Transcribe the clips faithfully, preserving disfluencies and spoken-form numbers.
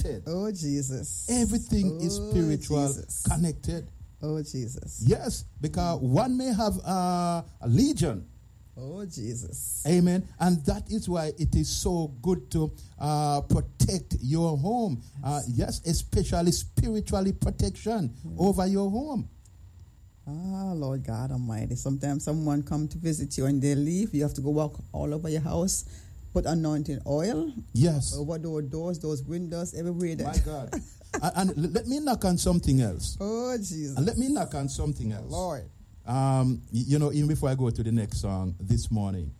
connected. Oh, Jesus. Everything oh, is spiritual, Jesus. connected. Oh, Jesus. Yes, because one may have uh, a legion. Oh, Jesus. Amen. And that is why it is so good to uh, protect your home. Yes. Uh, yes, especially spiritually protection yes. over your home. Ah, Lord God Almighty. Sometimes someone come to visit you and they leave. You have to go walk all over your house, put anointing oil. Yes. Over those doors, those windows, everywhere. That My God. and, and let me knock on something else. Oh, Jesus. And let me knock on something else. Lord. Um, you know, even before I go to the next song this morning,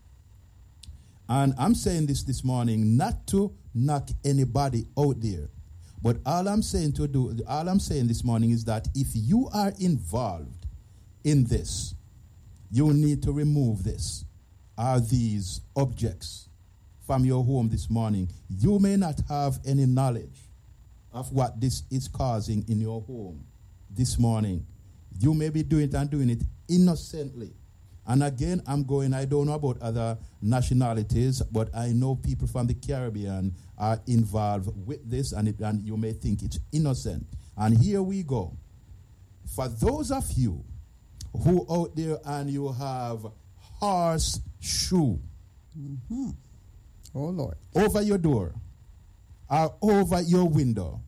and I'm saying this this morning not to knock anybody out there, but all I'm saying to do, all I'm saying this morning is that if you are involved in this, you need to remove this, are these objects from your home this morning. You may not have any knowledge of what this is causing in your home this morning. You may be doing it and doing it innocently. And again, I'm going, I don't know about other nationalities, but I know people from the Caribbean are involved with this, and, it, and you may think it's innocent. And here we go. For those of you who out there and you have horseshoe mm-hmm. oh Lord, over your door or over your window,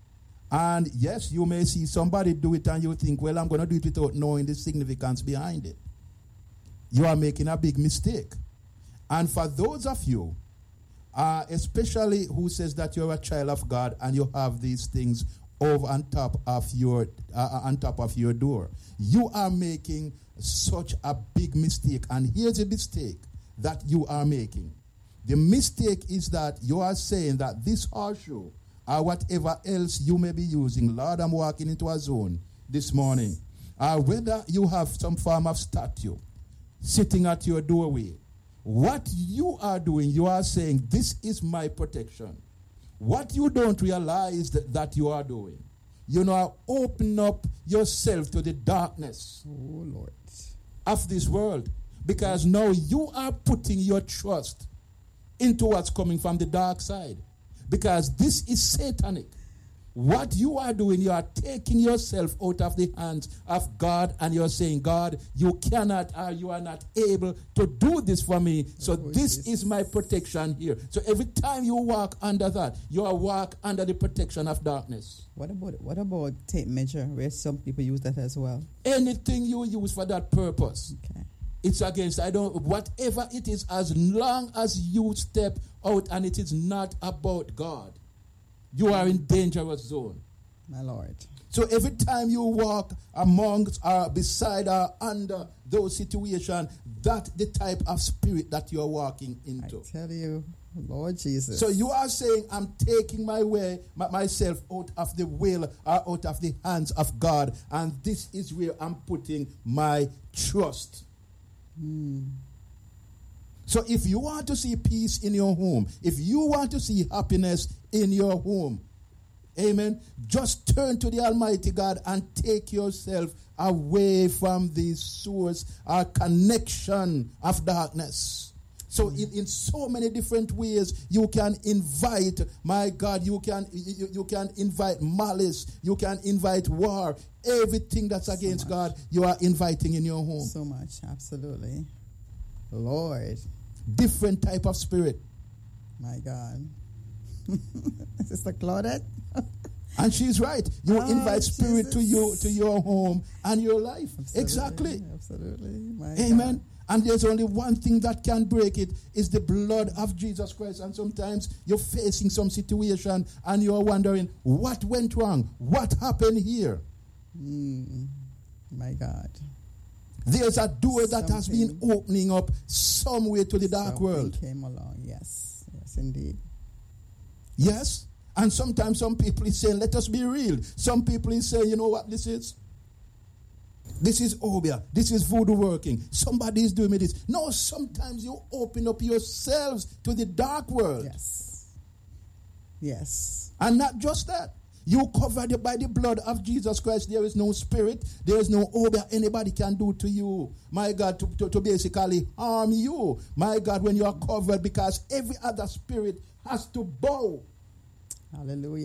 and yes, you may see somebody do it and you think, well, I'm going to do it without knowing the significance behind it. You are making a big mistake. And for those of you, uh, especially who says that you're a child of God and you have these things over on top of your uh, on top of your door, you are making such a big mistake. And here's a mistake that you are making. The mistake is that you are saying that this horseshoe or whatever else you may be using, Lord, I'm walking into a zone this morning, or whether you have some form of statue sitting at your doorway, what you are doing, you are saying, this is my protection. What you don't realize that, that you are doing, you know, open up yourself to the darkness oh, Lord. of this world, because now you are putting your trust into what's coming from the dark side. Because this is satanic. What you are doing, you are taking yourself out of the hands of God, and you're saying, God, you cannot or you are not able to do this for me. So oh, this Jesus. is my protection here. So every time you walk under that, you are walk under the protection of darkness. What about what about tape measure, where some people use that as well? Anything you use for that purpose. Okay. It's against, I don't, whatever it is, as long as you step out and it is not about God, you are in dangerous zone. My Lord. So every time you walk amongst or beside or under those situations, that's the type of spirit that you are walking into. I tell you, Lord Jesus. So you are saying, I'm taking my way, my, myself out of the will or out of the hands of God, and this is where I'm putting my trust. Mm. So if you want to see peace in your home, if you want to see happiness in your home, amen, just turn to the Almighty God and take yourself away from the source or connection of darkness. So in, in so many different ways, you can invite, my God, you can you, you can invite malice, you can invite war. Everything that's against so God, you are inviting in your home. So much, absolutely. Lord. Different type of spirit. My God. Sister Claudette. And she's right. You oh, invite spirit Jesus. to you to your home and your life. Absolutely, exactly. Absolutely. My Amen. God. And there's only one thing that can break it, is the blood of Jesus Christ. And sometimes you're facing some situation and you're wondering, what went wrong? What happened here? Mm, my God. There's a door that Something, has been opening up somewhere to the dark world. Came along, yes. Yes, indeed. Yes. And sometimes some people is saying, let us be real. Some people is saying, you know what this is? This is Obia. This is voodoo working. Somebody is doing me this. No, sometimes you open up yourselves to the dark world. Yes. Yes. And not just that. You covered by the blood of Jesus Christ. There is no spirit. There is no Obia anybody can do to you. My God, to, to, to basically harm you. My God, when you are covered, because every other spirit has to bow. Hallelujah.